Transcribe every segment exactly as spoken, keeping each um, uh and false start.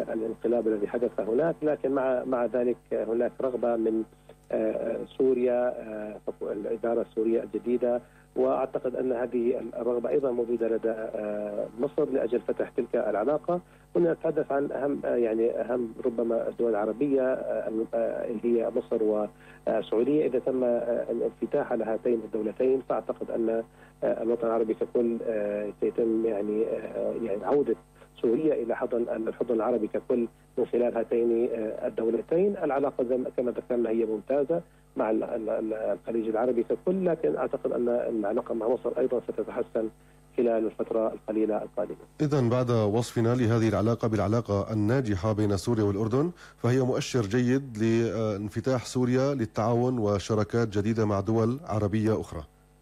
الانقلاب الذي حدث هناك، لكن مع مع ذلك هناك رغبة من سوريا، الإدارة السورية الجديدة، وأعتقد أن هذه الرغبة أيضا موجودة لدى مصر لأجل فتح تلك العلاقة. كنا نتحدث عن أهم يعني أهم ربما الدول العربية اللي هي مصر والسعودية. إذا تم الانفتاح على هاتين الدولتين فأعتقد أن الوطن العربي ككل سيتم يعني يعني عودة سوريا إلى حضن الحضن العربي ككل من خلال هاتين الدولتين. العلاقة كما ذكرنا هي ممتازة مع الخليج العربي ككل، لكن أعتقد أن العلاقة مع مصر أيضا ستتحسن خلال الفترة القليلة القادمة. إذن بعد وصفنا لهذه العلاقة بالعلاقة الناجحة بين سوريا والأردن، فهي مؤشر جيد لانفتاح سوريا للتعاون وشراكات جديدة مع دول عربية أخرى.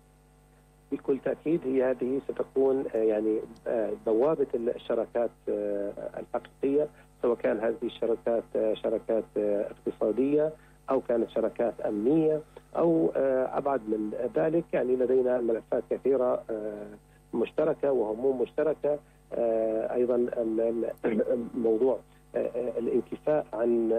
بكل تأكيد هي هذه ستكون يعني بوابة الشراكات الحقيقية، سواء كان هذه الشراكات شراكات اقتصادية أو كانت شراكات أمنية أو أبعد من ذلك. يعني لدينا ملفات كثيرة مشتركة وهموم مشتركة. أيضا موضوع الانكفاء عن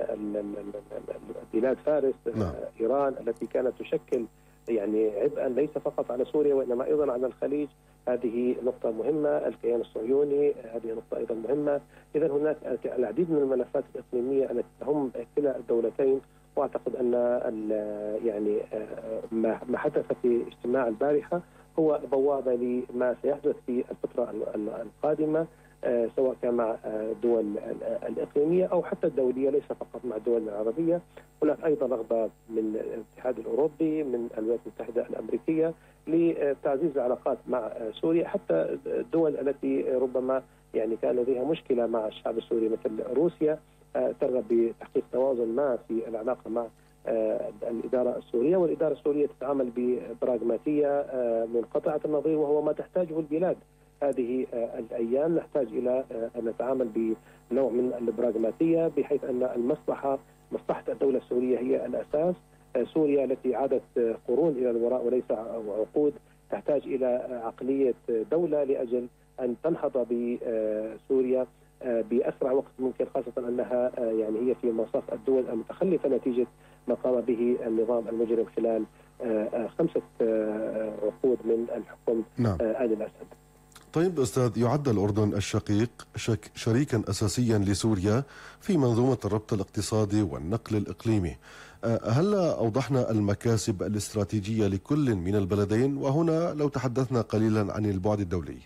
بلاد فارس، نعم. إيران التي كانت تشكل يعني عبئا ليس فقط على سوريا وإنما أيضا على الخليج، هذه نقطة مهمة. الكيان الصهيوني هذه نقطة أيضا مهمة. إذا هناك العديد من الملفات الإقليمية التي تهم كلا الدولتين، واعتقد ان يعني ما حدث في اجتماع البارحه هو بوابه لما سيحدث في الفتره القادمه، سواء كان مع الدول الاقليميه او حتى الدوليه، ليس فقط مع الدول العربيه. هناك ايضا رغبه من الاتحاد الاوروبي، من الولايات المتحده الامريكيه لتعزيز العلاقات مع سوريا، حتى الدول التي ربما يعني كان لديها مشكله مع الشعب السوري مثل روسيا ترغب بتحقيق توازن ما في العلاقه مع الاداره السوريه، والاداره السوريه تتعامل ببراغماتيه منقطعه النظير، وهو ما تحتاجه البلاد هذه الايام. نحتاج الى ان نتعامل بنوع من البراغماتيه، بحيث ان المصلحه مصلحه الدوله السوريه هي الاساس. سوريا التي عادت قرون الى الوراء وليس عقود تحتاج الى عقليه دوله لاجل ان تنهض بسوريا بأسرع وقت ممكن، خاصة أنها يعني هي في مصاف الدول المتخلفة نتيجة ما قام به النظام المجرم خلال خمسة عقود من الحكم نعم. آل الأسد. طيب أستاذ، يعد الأردن الشقيق شك شريكا أساسيا لسوريا في منظومة الربط الاقتصادي والنقل الإقليمي. هل أوضحنا المكاسب الاستراتيجية لكل من البلدين؟ وهنا لو تحدثنا قليلا عن البعد الدولي.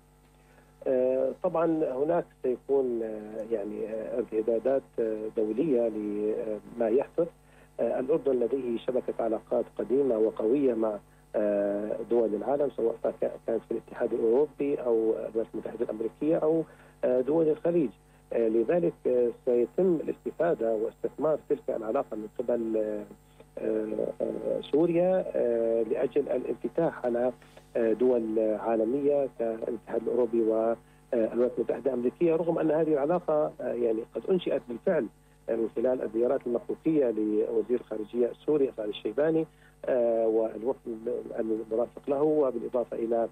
طبعا هناك سيكون يعني ارتدادات دولية لما يحدث. الأردن لديه شبكة علاقات قديمة وقوية مع دول العالم، سواء كانت في الاتحاد الأوروبي أو الولايات المتحدة الأمريكية أو دول الخليج. لذلك سيتم الاستفادة واستثمار تلك العلاقة من قبل سوريا لأجل الانفتاح على دول عالمية كالاتحاد الأوروبي والولايات المتحدة الأمريكية، رغم أن هذه العلاقة يعني قد أنشئت بالفعل من خلال الزيارات المخصوصية لوزير الخارجية السوري سعد الشيباني والوفد المرافق له، وبالإضافة إلى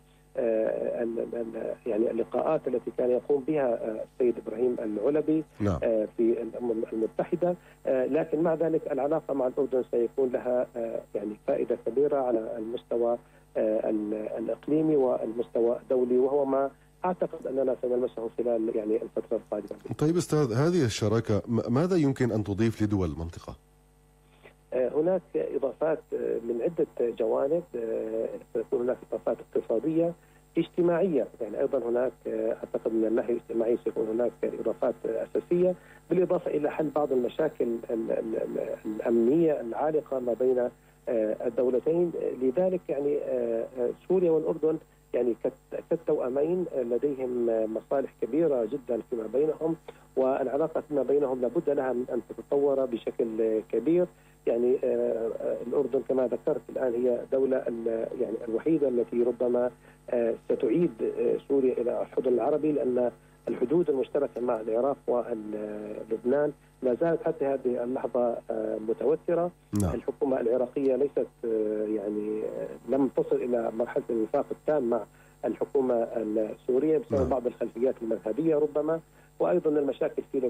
يعني اللقاءات التي كان يقوم بها السيد إبراهيم العلبي نعم. في الأمم المتحدة. لكن مع ذلك العلاقة مع الأردن سيكون لها يعني فائدة كبيرة على المستوى الإقليمي والمستوى الدولي، وهو ما أعتقد أننا سنلمسه خلال يعني الفترة القادمة. طيب أستاذ، هذه الشراكة ماذا يمكن أن تضيف لدول المنطقة؟ هناك إضافات من عدة جوانب. تكون هناك إضافات اقتصادية اجتماعية، يعني أيضا هناك أعتقد من الناحية الاجتماعية سيكون هناك إضافات أساسية، بالإضافة إلى حل بعض المشاكل الأمنية العالقة ما بين الدولتين. لذلك يعني سوريا والأردن يعني كالتوأمين لديهم مصالح كبيرة جدا فيما بينهم، والعلاقة فيما بينهم لابد لها من أن تتطور بشكل كبير. يعني الأردن كما ذكرت الآن هي دولة يعني الوحيدة التي ربما ستعيد سوريا إلى الحضن العربي، لأن الحدود المشتركة مع العراق ولبنان لا زالت حتى هذه اللحظة متوترة. نعم. الحكومة العراقية ليست يعني لم تصل إلى مرحلة الوفاق التام مع الحكومة السورية بسبب نعم. بعض الخلفيات المذهبية ربما، وأيضا المشاكل في